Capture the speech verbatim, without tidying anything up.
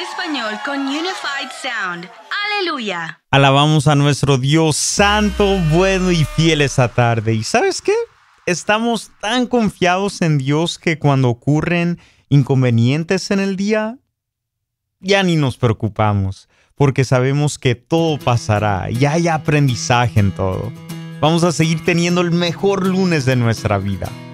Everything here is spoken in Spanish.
español con Unified Sound. ¡Aleluya! Alabamos a nuestro Dios santo, bueno y fiel esta tarde. ¿Y sabes qué? Estamos tan confiados en Dios que cuando ocurren inconvenientes en el día, ya ni nos preocupamos, porque sabemos que todo pasará y hay aprendizaje en todo. Vamos a seguir teniendo el mejor lunes de nuestra vida.